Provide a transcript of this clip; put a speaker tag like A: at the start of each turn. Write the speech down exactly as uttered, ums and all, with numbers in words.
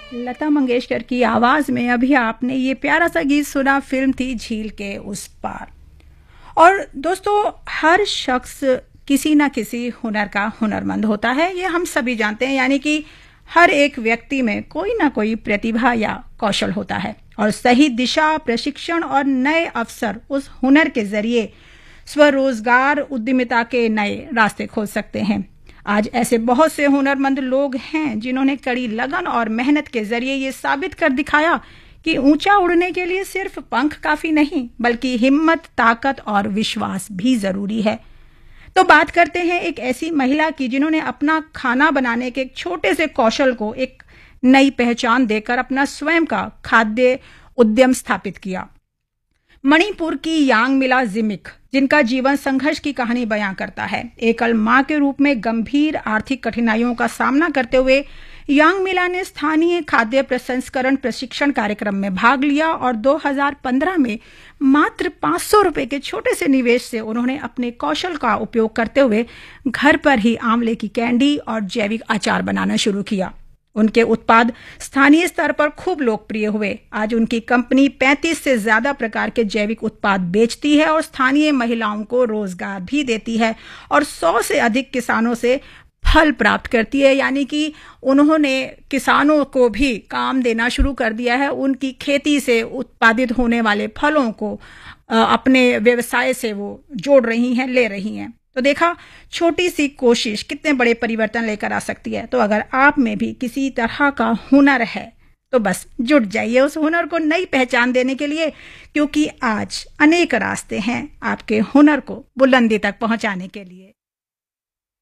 A: लता मंगेशकर की आवाज में अभी आपने ये प्यारा सा गीत सुना, फिल्म थी झील के उस पार। और दोस्तों, हर शख्स किसी ना किसी हुनर का हुनरमंद होता है, ये हम सभी जानते हैं। यानी कि हर एक व्यक्ति में कोई ना कोई प्रतिभा या कौशल होता है और सही दिशा, प्रशिक्षण और नए अवसर उस हुनर के जरिए स्वरोजगार, उद्यमिता के नए रास्ते खोल सकते हैं। आज ऐसे बहुत से हुनरमंद लोग हैं जिन्होंने कड़ी लगन और मेहनत के जरिए ये साबित कर दिखाया कि ऊंचा उड़ने के लिए सिर्फ पंख काफी नहीं, बल्कि हिम्मत, ताकत और विश्वास भी जरूरी है। तो बात करते हैं एक ऐसी महिला की जिन्होंने अपना खाना बनाने के एक छोटे से कौशल को एक नई पहचान देकर अपना स्वयं का खाद्य उद्यम स्थापित किया। मणिपुर की यांगमिला जिमिक, जिनका जीवन संघर्ष की कहानी बयां करता है। एकल मां के रूप में गंभीर आर्थिक कठिनाइयों का सामना करते हुए यांगमिला ने स्थानीय खाद्य प्रसंस्करण प्रशिक्षण कार्यक्रम में भाग लिया और दो हज़ार पंद्रह में मात्र पाँच सौ रुपए के छोटे से निवेश से उन्होंने अपने कौशल का उपयोग करते हुए घर पर ही आंवले की कैंडी और जैविक अचार बनाना शुरू किया। उनके उत्पाद स्थानीय स्तर पर खूब लोकप्रिय हुए। आज उनकी कंपनी पैंतीस से ज्यादा प्रकार के जैविक उत्पाद बेचती है और स्थानीय महिलाओं को रोजगार भी देती है और सौ से अधिक किसानों से फल प्राप्त करती है। यानी कि उन्होंने किसानों को भी काम देना शुरू कर दिया है। उनकी खेती से उत्पादित होने वाले फलों को अपने व्यवसाय से वो जोड़ रही हैं, ले रही हैं। तो देखा, छोटी सी कोशिश कितने बड़े परिवर्तन लेकर आ सकती है। तो अगर आप में भी किसी तरह का हुनर है तो बस जुट जाइए उस हुनर को नई पहचान देने के लिए, क्योंकि आज अनेक रास्ते हैं आपके हुनर को बुलंदी तक पहुंचाने के लिए।